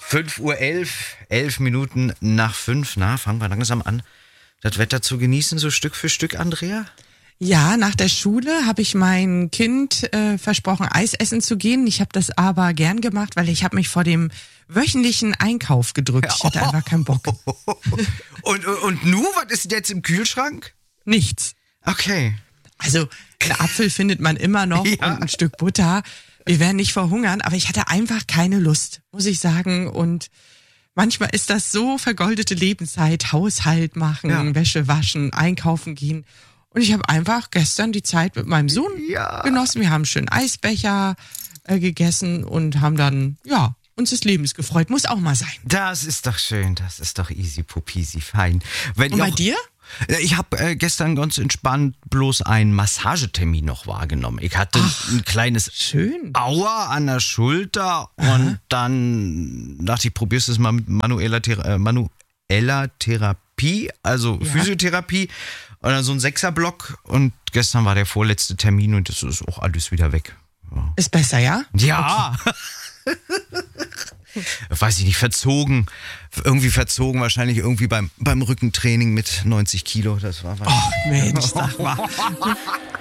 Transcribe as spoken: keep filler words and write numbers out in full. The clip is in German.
fünf Uhr elf, elf Minuten nach fünf. Na, fangen wir langsam an, das Wetter zu genießen, so Stück für Stück, Andrea? Ja, nach der Schule habe ich mein Kind äh, versprochen, Eis essen zu gehen. Ich habe das aber gern gemacht, weil ich habe mich vor dem wöchentlichen Einkauf gedrückt. Ich hatte einfach keinen Bock. Und, und nu, was ist jetzt im Kühlschrank? Nichts. Okay. Also, einen Apfel findet man immer noch Ja. und ein Stück Butter. Wir werden nicht verhungern, aber ich hatte einfach keine Lust, muss ich sagen. Und manchmal ist das so vergoldete Lebenszeit, Haushalt machen, Ja. Wäsche waschen, einkaufen gehen. Und ich habe einfach gestern die Zeit mit meinem Sohn Ja. genossen. Wir haben schön Eisbecher äh, gegessen und haben dann, ja, uns des Lebens gefreut. Muss auch mal sein. Das ist doch schön, das ist doch easy popisi, fein. Wenn Und ihr bei auch- dir? Ich habe äh, gestern ganz entspannt bloß einen Massagetermin noch wahrgenommen. Ich hatte ein kleines Schön. Aua an der Schulter und dann dachte ich, probierst es mal mit manueller, Thera- äh, manueller Therapie, also Ja. Physiotherapie und dann so ein Sechserblock und gestern war der vorletzte Termin und das ist auch alles wieder weg. Ja. Ist besser, ja? Ja. Weiß ich nicht, verzogen. Irgendwie verzogen, wahrscheinlich irgendwie beim, beim Rückentraining mit neunzig Kilo. Das war Mensch, sag mal.